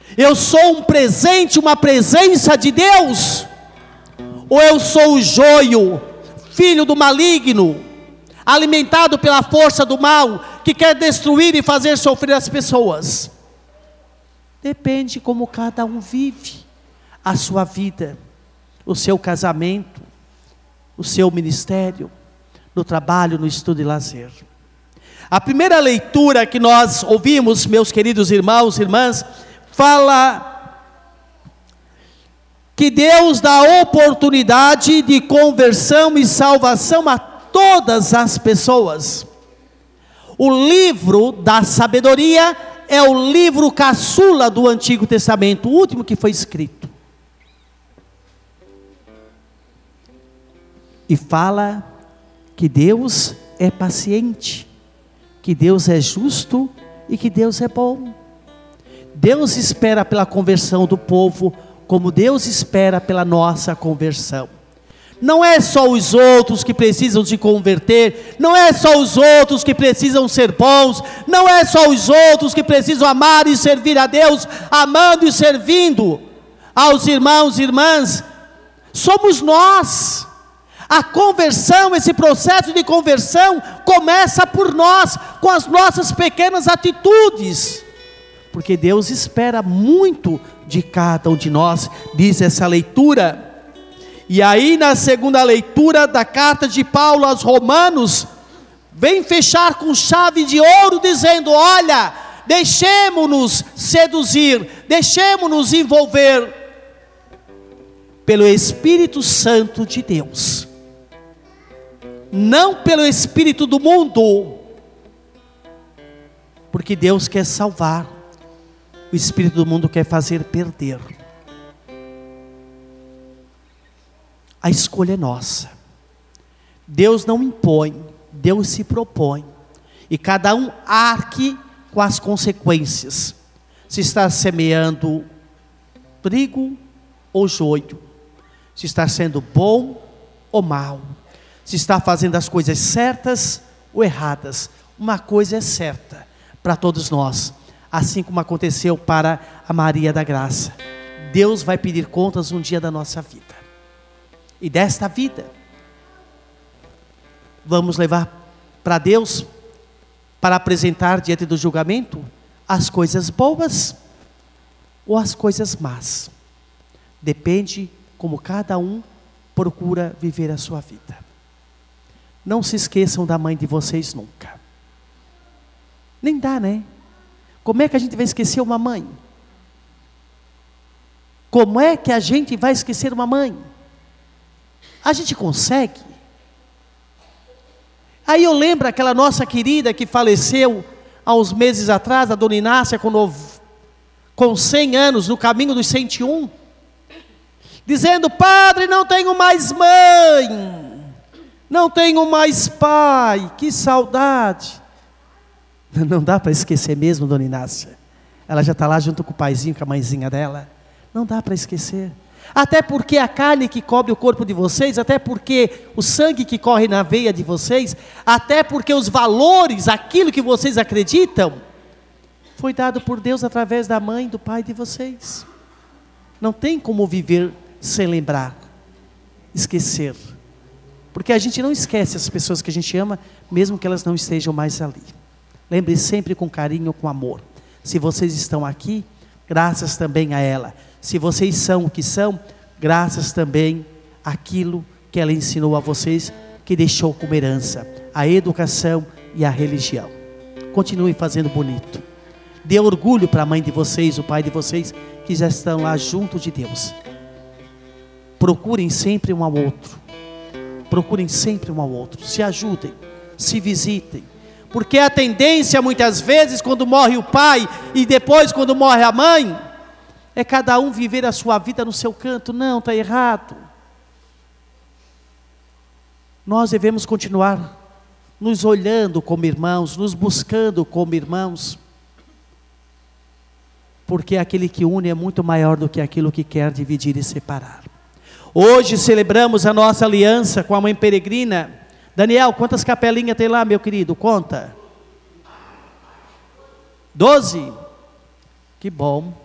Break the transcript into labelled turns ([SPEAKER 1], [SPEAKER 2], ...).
[SPEAKER 1] Eu sou um presente, uma presença de Deus? Ou eu sou o joio, filho do maligno, alimentado pela força do mal, que quer destruir e fazer sofrer as pessoas? Depende como cada um vive a sua vida, o seu casamento, o seu ministério, no trabalho, no estudo e lazer. A primeira leitura que nós ouvimos, meus queridos irmãos e irmãs, fala que Deus dá oportunidade de conversão e salvação a todas as pessoas. O livro da sabedoria é o livro caçula do Antigo Testamento, o último que foi escrito. E fala que Deus é paciente, que Deus é justo e que Deus é bom. Deus espera pela conversão do povo, como Deus espera pela nossa conversão. Não é só os outros que precisam se converter, não é só os outros que precisam ser bons, não é só os outros que precisam amar e servir a Deus, amando e servindo aos irmãos e irmãs. Somos nós. A conversão, esse processo de conversão começa por nós, com as nossas pequenas atitudes, porque Deus espera muito de cada um de nós, diz essa leitura. E aí na segunda leitura da carta de Paulo aos Romanos, vem fechar com chave de ouro, dizendo: olha, deixemo-nos seduzir, deixemo-nos envolver pelo Espírito Santo de Deus, não pelo espírito do mundo, porque Deus quer salvar, o espírito do mundo quer fazer perder. A escolha é nossa. Deus não impõe, Deus se propõe, e cada um arque com as consequências, se está semeando trigo ou joio, se está sendo bom ou mal, se está fazendo as coisas certas ou erradas. Uma coisa é certa para todos nós, assim como aconteceu para a Maria da Graça: Deus vai pedir contas um dia da nossa vida, e desta vida vamos levar para Deus, para apresentar diante do julgamento as coisas boas ou as coisas más. Depende como cada um procura viver a sua vida. Não se esqueçam da mãe de vocês nunca. Nem dá, né? Como é que a gente vai esquecer uma mãe? Como é que a gente vai esquecer uma mãe? A gente consegue? Aí eu lembro aquela nossa querida que faleceu há uns meses atrás, a dona Inácia, com 100 anos, no caminho dos 101, dizendo: padre, não tenho mais mãe, não tenho mais pai, que saudade. Não dá para esquecer mesmo, dona Inácia. Ela já está lá junto com o paizinho, com a mãezinha dela. Não dá para esquecer. Até porque a carne que cobre o corpo de vocês, até porque o sangue que corre na veia de vocês, até porque os valores, aquilo que vocês acreditam, foi dado por Deus através da mãe, do pai de vocês. Não tem como viver sem lembrar, esquecer. Porque a gente não esquece as pessoas que a gente ama, mesmo que elas não estejam mais ali. Lembre sempre com carinho, com amor. Se vocês estão aqui, graças também a ela. Se vocês são o que são, graças também àquilo que ela ensinou a vocês, que deixou como herança, a educação e a religião. Continue fazendo bonito. Dê orgulho para a mãe de vocês, o pai de vocês, que já estão lá junto de Deus. Procurem sempre um ao outro. Procurem sempre um ao outro. Se ajudem, se visitem. Porque a tendência muitas vezes, quando morre o pai e depois quando morre a mãe, é cada um viver a sua vida no seu canto. Não, está errado. Nós devemos continuar nos olhando como irmãos, nos buscando como irmãos, porque aquele que une é muito maior do que aquilo que quer dividir e separar. Hoje celebramos a nossa aliança com a mãe peregrina. Daniel, quantas capelinhas tem lá, meu querido? Conta. 12? Que bom.